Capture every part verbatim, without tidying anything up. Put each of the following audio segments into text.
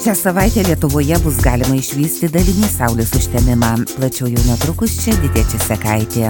Šią savaitę Lietuvoje bus galima išvysti dalinį saulės užtemimą. Plačiau jau netrukus čia Lidija Česekaitė.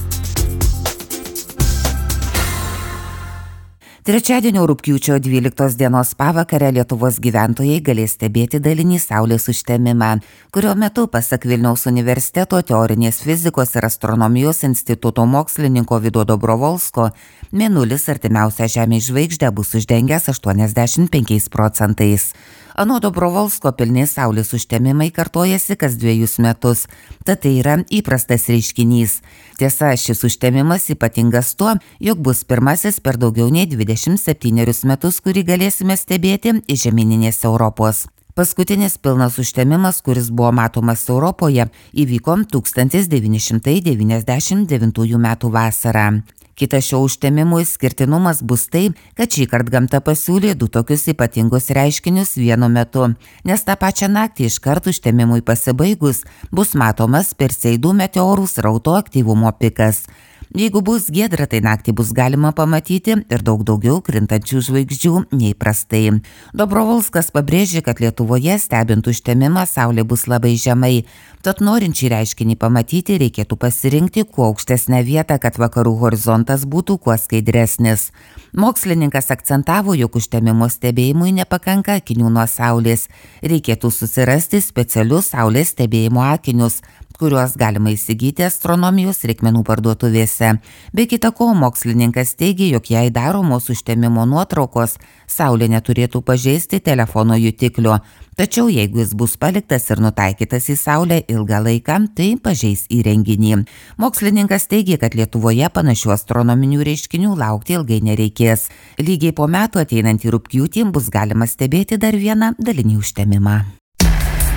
Trečiadienio rugpjūčio dvyliktos dienos pavakarę Lietuvos gyventojai galės stebėti dalinį saulės užtemimą, kurio metu, pasak Vilniaus universiteto teorinės fizikos ir astronomijos instituto mokslininko Vido Dobrovolsko, mėnulis artimiausią Žemės žvaigždę bus uždengęs aštuoniasdešimt penkiais procentais. Anot Dobrovolsko pilni saulės užtemimai kartojasi kas dviejus metus, tad tai yra įprastas reiškinys. Tiesa, šis užtemimas ypatingas tuo, jog bus pirmasis per daugiau nei dvidešimt septynerius metus, kurį galėsime stebėti iš žemyninės Europos. Paskutinis pilnas užtemimas, kuris buvo matomas Europoje, įvyko tūkstantis devyni šimtai devyniasdešimt devintųjų metų vasarą. Kitas šio užtemimo išskirtinumas bus tai, kad šįkart gamta pasiūlė du tokius ypatingus reiškinius vienu metu, nes tą pačią naktį iškart užtemimui pasibaigus bus matomas Perseidų meteorų srauto aktyvumo pikas. Jeigu bus giedra, tai naktį bus galima pamatyti ir daug daugiau krintančių žvaigždžių nei prastai. Dobrovolskas pabrėžė, kad Lietuvoje stebint užtemimą saulė bus labai žemai, tad norint šį reiškinį pamatyti reikėtų pasirinkti kuo aukštesnę vietą, kad vakarų horizontas būtų kuo skaidresnis. Mokslininkas akcentavo, jog užtemimo stebėjimui nepakanka akinių nuo saulės. Reikėtų susirasti specialius saulės stebėjimo akinius, kuriuos galima įsigyti astronomijos reikmenų parduotuvėse. Be kita ko, mokslininkas teigia, jog jei daromos užtemimo nuotraukos, saulė neturėtų pažeisti telefono jutiklio. Tačiau jeigu jis bus paliktas ir nutaikytas į saulę ilgą laiką, tai pažeis įrenginį. Mokslininkas teigia, kad Lietuvoje panašių astronominių reiškinių laukti ilgai nereikės. Lygiai po metų ateinantį rugpjūtį bus galima stebėti dar vieną dalinį užtemimą.